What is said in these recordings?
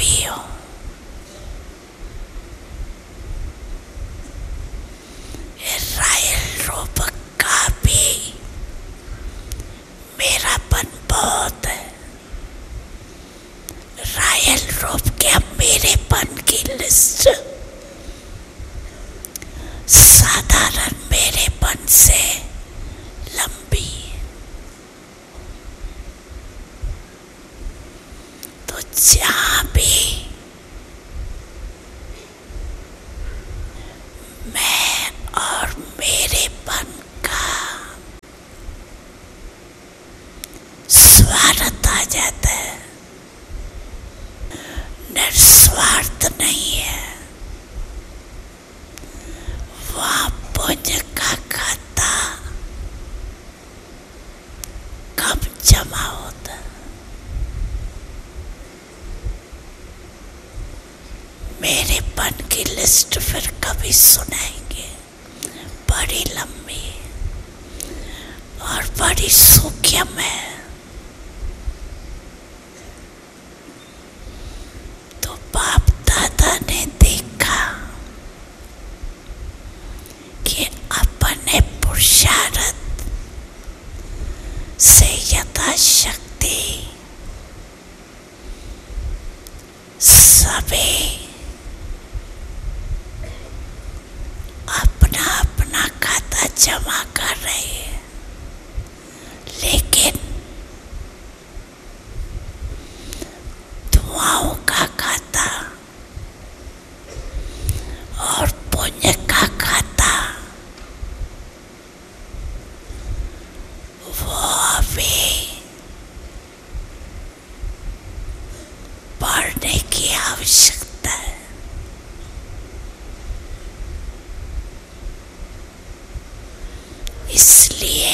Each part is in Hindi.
भी हूं। रायल रूप का भी मेरापन बहुत है। रायल रूप के मेरेपन की लिस्ट साधारण मेरेपन से लंबी है। तो जहां भी मैं और मेरेपन का स्वार्थ आ जाता है, निस्वार्थ नहीं है, वहां पुण्य का खाता कम जमा होता है। मेरेपन की लिस्ट फिर कभी सुनाएंगे, बड़ी लंबी और बड़ी सूक्ष्म है। तो बाप दादा ने देखा कि अपने पुरुषार्थ से यथाशक्ति सभी अपना अपना खाता जमा कर रहे हैं, लेकिन दुआओं का खाता और पुण्य का खाता वो अभी बढ़ने की आवश्यकता है। इसलिए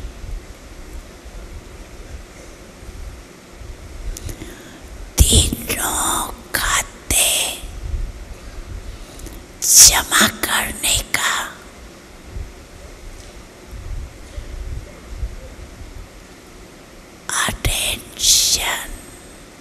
तीनों खाते जमा करने का